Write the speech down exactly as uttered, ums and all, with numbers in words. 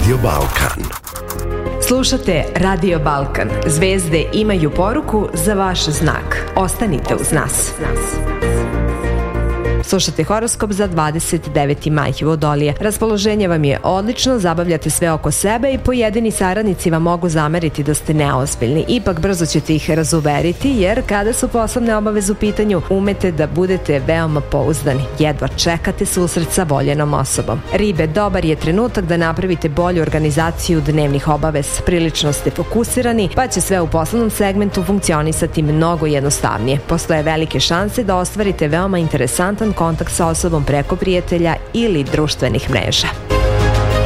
Radio Balkan. Slušate Radio Balkan. Zvezde imaju poruku za vaš znak. Ostanite uz nas. Slušate horoskop za dvadeset deveti maj. Vodolije. Raspoloženje vam je odlično, zabavljate sve oko sebe i pojedini saradnici vam mogu zameriti da ste neozbiljni. Ipak brzo ćete ih razuveriti jer kada su poslovne obaveze u pitanju umete da budete veoma pouzdani. Jedva čekate susret sa voljenom osobom. Ribe, dobar je trenutak da napravite bolju organizaciju dnevnih obavez. Prilično ste fokusirani pa će sve u poslovnom segmentu funkcionisati mnogo jednostavnije. Postoje velike šanse da ostvarite veoma interesantan kontakt sa osobom preko prijatelja ili društvenih mreža.